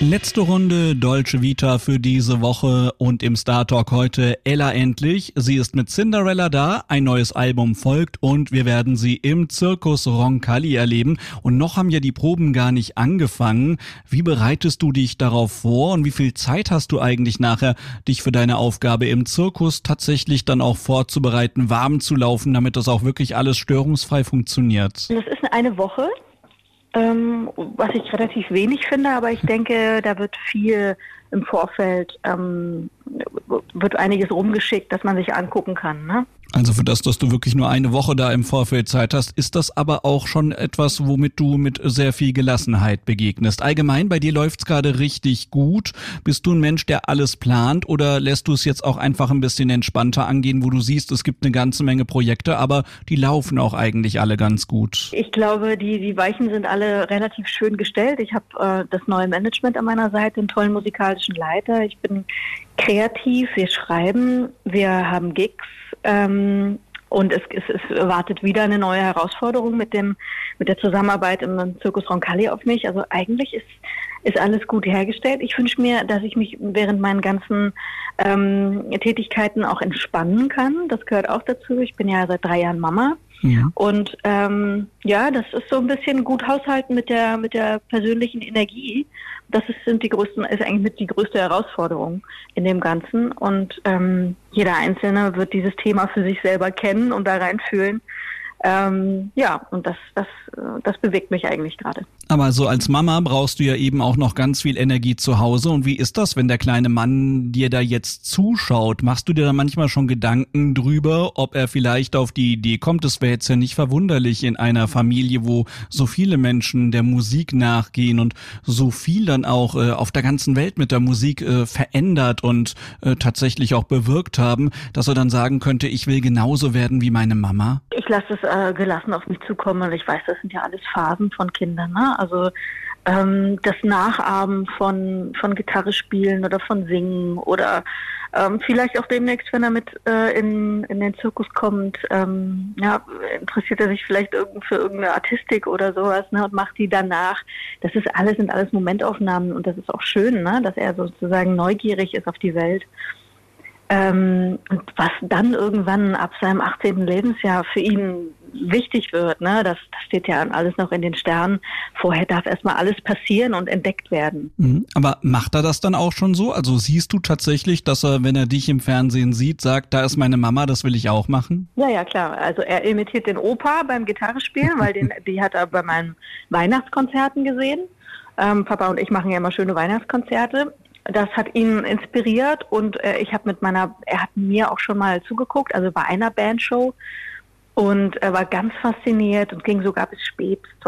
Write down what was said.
Letzte Runde Dolce Vita für diese Woche und im Star Talk heute Ella endlich. Sie ist mit Cinderella da, ein neues Album folgt und wir werden sie im Zirkus Roncalli erleben. Und noch haben ja die Proben gar nicht angefangen. Wie bereitest du dich darauf vor und wie viel Zeit hast du eigentlich nachher, dich für deine Aufgabe im Zirkus tatsächlich dann auch vorzubereiten, warm zu laufen, damit das auch wirklich alles störungsfrei funktioniert? Das ist eine Woche. Was ich relativ wenig finde, aber ich denke, da wird viel im Vorfeld, wird einiges rumgeschickt, dass man sich angucken kann, ne? Also für das, dass du wirklich nur eine Woche da im Vorfeld Zeit hast, ist das aber auch schon etwas, womit du mit sehr viel Gelassenheit begegnest. Allgemein, bei dir läuft's gerade richtig gut. Bist du ein Mensch, der alles plant oder lässt du es jetzt auch einfach ein bisschen entspannter angehen, wo du siehst, es gibt eine ganze Menge Projekte, aber die laufen auch eigentlich alle ganz gut? Ich glaube, die Weichen sind alle relativ schön gestellt. Ich habe das neue Management an meiner Seite, einen tollen musikalischen Leiter. Ich bin kreativ, wir schreiben, wir haben Gigs, und es wartet wieder eine neue Herausforderung mit der Zusammenarbeit im Zirkus Roncalli auf mich. Also eigentlich ist alles gut hergestellt. Ich wünsche mir, dass ich mich während meinen ganzen Tätigkeiten auch entspannen kann. Das gehört auch dazu. Ich bin ja seit 3 Jahren Mama. Ja. Und das ist so ein bisschen gut haushalten mit der persönlichen Energie. Das ist eigentlich mit die größte Herausforderung in dem Ganzen. Und jeder Einzelne wird dieses Thema für sich selber kennen und da reinfühlen. Und das bewegt mich eigentlich gerade. Aber so als Mama brauchst du ja eben auch noch ganz viel Energie zu Hause. Und wie ist das, wenn der kleine Mann dir da jetzt zuschaut? Machst du dir da manchmal schon Gedanken drüber, ob er vielleicht auf die Idee kommt? Das wäre jetzt ja nicht verwunderlich in einer Familie, wo so viele Menschen der Musik nachgehen und so viel dann auch auf der ganzen Welt mit der Musik verändert und tatsächlich auch bewirkt haben, dass er dann sagen könnte, ich will genauso werden wie meine Mama? Ich lasse es gelassen auf mich zukommen und ich weiß, das sind ja alles Phasen von Kindern, ne? Also das Nachahmen von Gitarre spielen oder von Singen oder vielleicht auch demnächst, wenn er mit in den Zirkus kommt, interessiert er sich vielleicht für irgendeine Artistik oder sowas, ne, und macht die danach. Sind alles Momentaufnahmen und das ist auch schön, ne, dass er sozusagen neugierig ist auf die Welt. Und was dann irgendwann ab seinem 18. Lebensjahr für ihn wichtig wird, ne, das steht ja alles noch in den Sternen. Vorher darf erstmal alles passieren und entdeckt werden. Aber macht er das dann auch schon so? Also siehst du tatsächlich, dass er, wenn er dich im Fernsehen sieht, sagt, da ist meine Mama, das will ich auch machen? Ja, klar. Also er imitiert den Opa beim Gitarrespielen, weil die hat er bei meinen Weihnachtskonzerten gesehen. Papa und ich machen ja immer schöne Weihnachtskonzerte. Das hat ihn inspiriert und er hat mir auch schon mal zugeguckt, also bei einer Bandshow und er war ganz fasziniert und ging sogar bis spät.